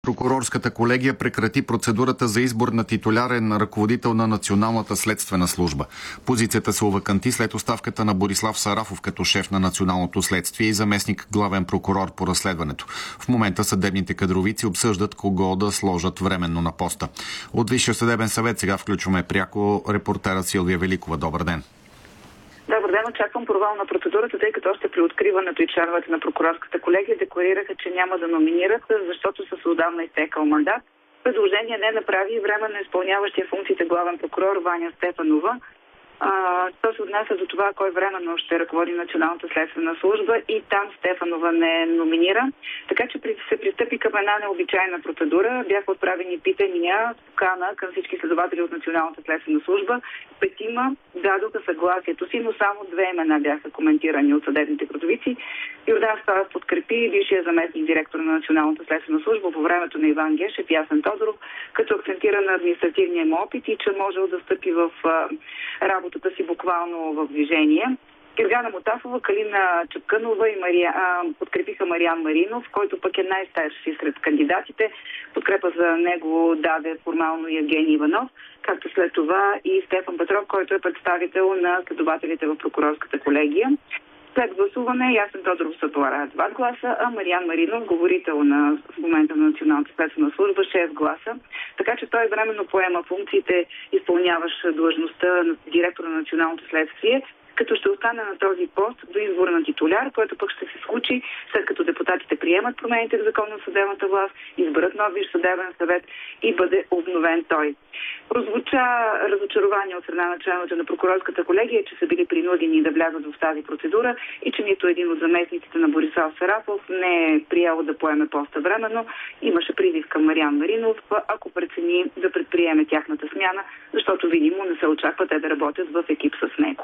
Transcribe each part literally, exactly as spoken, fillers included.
Прокурорската колегия прекрати процедурата за избор на титулярен ръководител на Националната следствена служба. Позицията се оваканти след оставката на Борислав Сарафов като шеф на Националното следствие и заместник главен прокурор по разследването. В момента съдебните кадровици обсъждат кого да сложат временно на поста. От Висшия съдебен съвет сега включваме пряко репортера Силвия Великова. Добър ден! Добър ден, очаквам провал на процедурата, тъй като още при откриването и членовете на прокурорската колегия декларираха, че няма да номинират, защото са с отдавна изтекал мандат. Предложение не направи и временно изпълняващия функциите главен прокурор Ваня Стефанова. То се отнася до това, кой временно ще ръководи Националната следствена служба и там Стефанова не номинира. Така че се пристъпи към една необичайна процедура. Бяха отправени питания, покана към всички следователи от Националната следствена служба. Петима дадоха съгласието си, но само две имена бяха коментирани от съдебните кадровици. Йордан Стоев подкрепи бившия заместник директор на Националната следствена служба по времето на Иван Гешев и Ясен Тодоров, като акцентира на административния му опит и че можел да стъпи в работата си буквално в движение. Гергана Мотафова, Калина Чапкънова и Мария, а, подкрепиха Мариан Маринов, който пък е най-старши сред кандидатите. Подкрепа за него даде формално Евгений Иванов, както след това и Стефан Петров, който е представител на следователите в прокурорската колегия. След гласуване Ясен Тодоров събра два гласа, а Мариан Маринов, говорител на, в момента на Националната следствена служба, шест гласа. Така че той временно поема функциите, изпълняващ длъжността на директор на Националното следствие, като ще остане на този пост до избора на титуляр, който пък ще се случи след като депутатите приемат промените в закон на съдебната власт, изберат нов Висш съдебен съвет и бъде обновен той. Прозвуча разочарование от страна на членовете на прокурорската колегия, че са били принудени да влязат в тази процедура и че нито един от заместниците на Борислав Сарафов не е приел да поеме поста временно. Имаше призив към Мариан Маринов, ако прецени да предприеме тяхната смяна, защото видимо не се очаква те да работят в екип с него.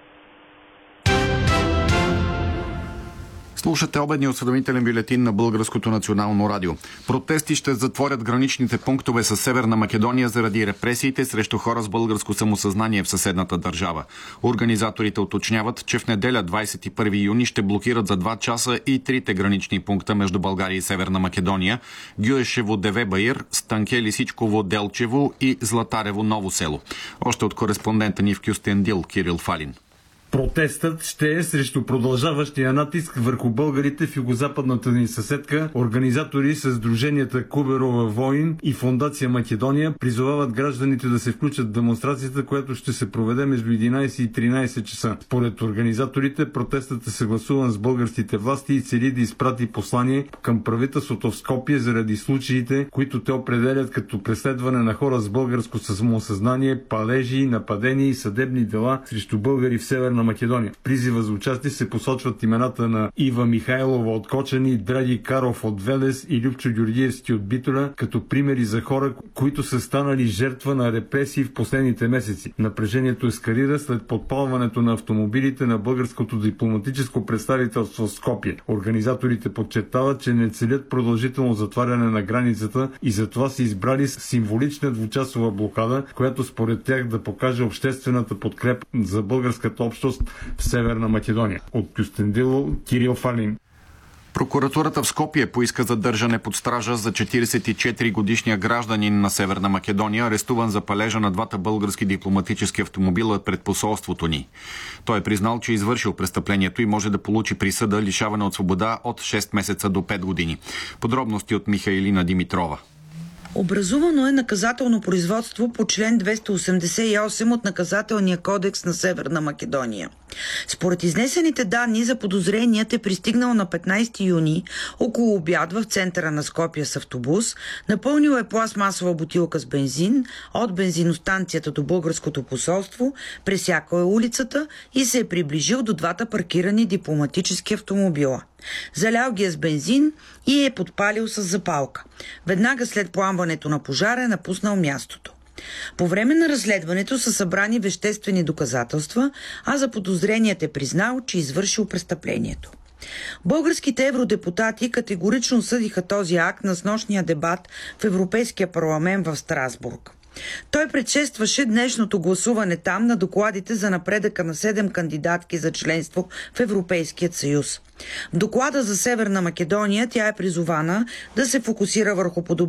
Слушате обедния осведомителен бюлетин на Българското национално радио. Протести ще затворят граничните пунктове с Северна Македония заради репресиите срещу хора с българско самосъзнание в съседната държава. Организаторите уточняват, че в неделя двадесет и първи юни ще блокират за два часа и трите гранични пункта между България и Северна Македония – Гюешево Девебаир, Станке Лисичково Делчево и Златарево Ново село. Още от кореспондента ни в Кюстендил Кирил Фалин. Протестът ще е срещу продължаващия натиск върху българите в югозападната ни съседка. Организатори с сдруженията Куберова Войн и Фондация Македония призовават гражданите да се включат в демонстрацията, която ще се проведе между единадесет и тринадесет часа. Според организаторите, протестът е съгласуван с българските власти и цели да изпрати послание към правителството в Скопие заради случаите, които те определят като преследване на хора с българско самосъзнание, палежи, нападения и съдебни дела срещу българи в Северна на Македония. В призива за участие се посочват имената на Ива Михайлова от Кочани, Драги Каров от Велес и Любчо Георгиевски от Битоля, като примери за хора, които са станали жертва на репресии в последните месеци. Напрежението ескалира след подпалването на автомобилите на българското дипломатическо представителство в Скопие. Организаторите подчертават, че не целят продължително затваряне на границата и затова са избрали символична двучасова блокада, която според тях да покаже обществената подкрепа за българската общност в Северна Македония. От Кюстендило Кирил Фалин. Прокуратурата в Скопие поиска задържане под стража за четиридесет и четири годишния гражданин на Северна Македония, арестуван за палежа на двата български дипломатически автомобила пред посолството ни. Той е признал, че е извършил престъплението и може да получи присъда лишаване от свобода от шест месеца до пет години. Подробности от Михаилина Димитрова. Образувано е наказателно производство по член двеста осемдесет и осем от Наказателния кодекс на Северна Македония. Според изнесените данни, заподозреният е пристигнал на петнадесети юни около обяд в центъра на Скопие с автобус, напълнил е пластмасова бутилка с бензин от бензиностанцията до българското посолство, пресякал е улицата и се е приближил до двата паркирани дипломатически автомобила. Залял ги е с бензин и е подпалил с запалка. Веднага след пламването на пожара е напуснал мястото. По време на разследването са събрани веществени доказателства, а заподозреният е признал, че извършил престъплението. Българските евродепутати категорично осъдиха този акт на снощния дебат в Европейския парламент в Страсбург. Той предшестваше днешното гласуване там на докладите за напредъка на седем кандидатки за членство в Европейският съюз. В доклада за Северна Македония тя е призована да се фокусира върху подобрението